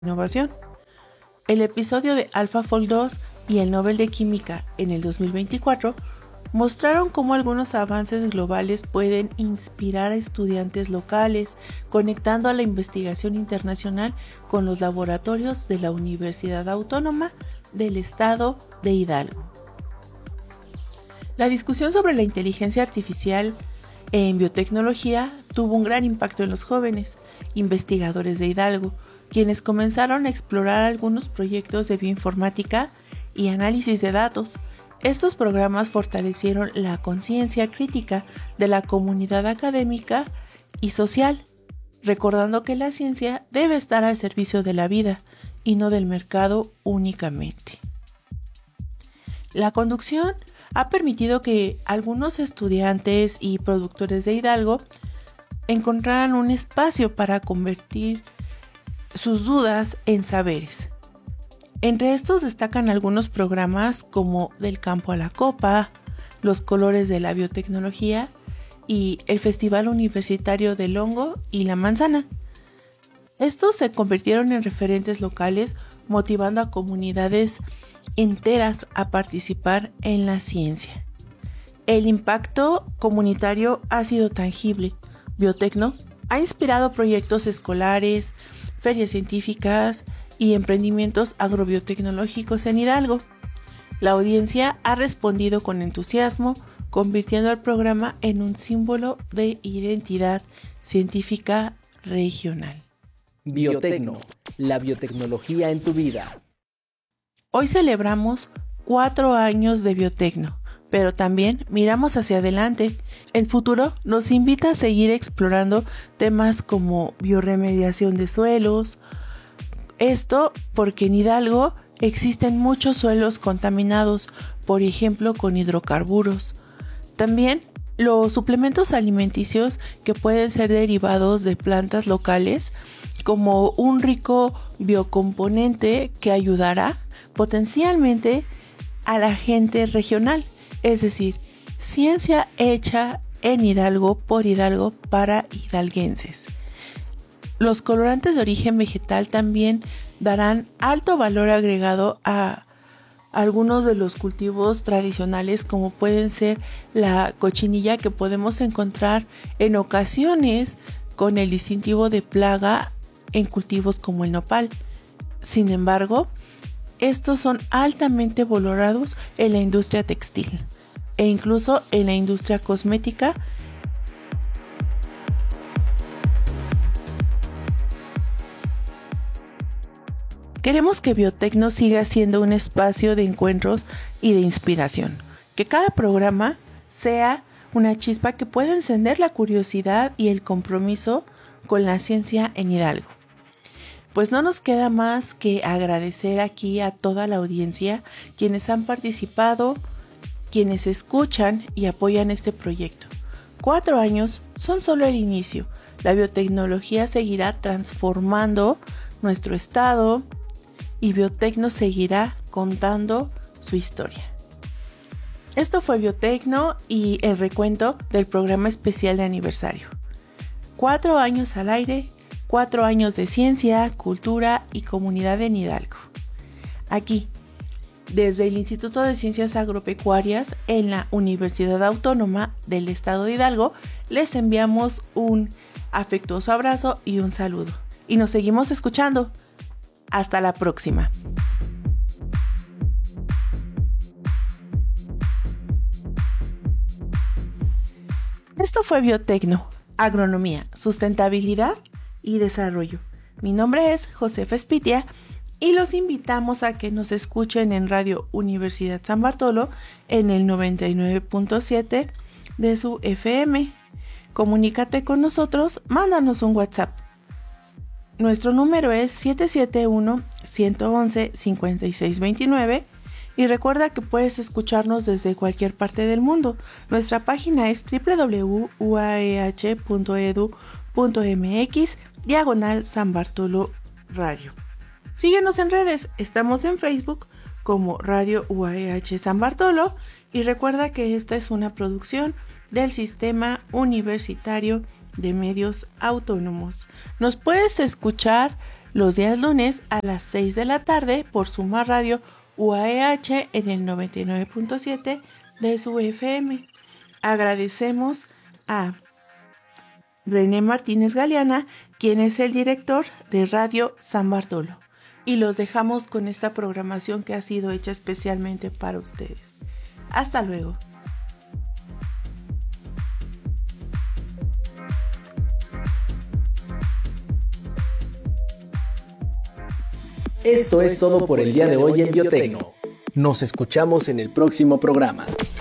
innovación. El episodio de AlphaFold 2 y el Nobel de Química en el 2024 mostraron cómo algunos avances globales pueden inspirar a estudiantes locales, conectando a la investigación internacional con los laboratorios de la Universidad Autónoma del Estado de Hidalgo. La discusión sobre la inteligencia artificial en biotecnología tuvo un gran impacto en los jóvenes investigadores de Hidalgo, quienes comenzaron a explorar algunos proyectos de bioinformática y análisis de datos. Estos programas fortalecieron la conciencia crítica de la comunidad académica y social, recordando que la ciencia debe estar al servicio de la vida y no del mercado únicamente. La conducción ha permitido que algunos estudiantes y productores de Hidalgo encontraran un espacio para convertir sus dudas en saberes. Entre estos destacan algunos programas como Del campo a la copa, Los colores de la biotecnología y el Festival Universitario del Hongo y la Manzana. Estos se convirtieron en referentes locales, motivando a comunidades enteras a participar en la ciencia. El impacto comunitario ha sido tangible. Biotecno ha inspirado proyectos escolares, ferias científicas y emprendimientos agrobiotecnológicos en Hidalgo. La audiencia ha respondido con entusiasmo, convirtiendo el programa en un símbolo de identidad científica regional. Biotecno, la biotecnología en tu vida. Hoy celebramos 4 años de Biotecno, pero también miramos hacia adelante. El futuro nos invita a seguir explorando temas como bioremediación de suelos. Esto porque en Hidalgo existen muchos suelos contaminados, por ejemplo con hidrocarburos. También los suplementos alimenticios que pueden ser derivados de plantas locales, como un rico biocomponente que ayudará potencialmente a la gente regional, es decir, ciencia hecha en Hidalgo por Hidalgo para hidalguenses. Los colorantes de origen vegetal también darán alto valor agregado a algunos de los cultivos tradicionales, como pueden ser la cochinilla, que podemos encontrar en ocasiones con el distintivo de plaga en cultivos como el nopal. Sin embargo, estos son altamente valorados en la industria textil e incluso en la industria cosmética. Queremos que Biotecno siga siendo un espacio de encuentros y de inspiración, que cada programa sea una chispa que pueda encender la curiosidad y el compromiso con la ciencia en Hidalgo. Pues no nos queda más que agradecer aquí a toda la audiencia, quienes han participado, quienes escuchan y apoyan este proyecto. 4 años son solo el inicio. La biotecnología seguirá transformando nuestro estado y Biotecno seguirá contando su historia. Esto fue Biotecno y el recuento del programa especial de aniversario. 4 años al aire, 4 años de ciencia, cultura y comunidad en Hidalgo. Aquí, desde el Instituto de Ciencias Agropecuarias en la Universidad Autónoma del Estado de Hidalgo, les enviamos un afectuoso abrazo y un saludo. Y nos seguimos escuchando. Hasta la próxima. Esto fue Biotecno, agronomía, sustentabilidad y desarrollo. Mi nombre es Josefa Espitia y los invitamos a que nos escuchen en Radio Universidad San Bartolo en el 99.7 de su FM. Comunícate con nosotros, mándanos un WhatsApp. Nuestro número es 771-111-5629 y recuerda que puedes escucharnos desde cualquier parte del mundo. Nuestra página es www.uaeh.edu.mx/San Bartolo Radio. Síguenos en redes, estamos en Facebook como Radio UAEH San Bartolo y recuerda que esta es una producción del Sistema Universitario de Medios Autónomos. Nos puedes escuchar los días lunes a las 6 de la tarde por Suma Radio UAEH en el 99.7 de su FM. Agradecemos a René Martínez Galeana, quien es el director de Radio San Bartolo. Y los dejamos con esta programación que ha sido hecha especialmente para ustedes. Hasta luego. Esto es todo por el día de hoy en Biotecno. Nos escuchamos en el próximo programa.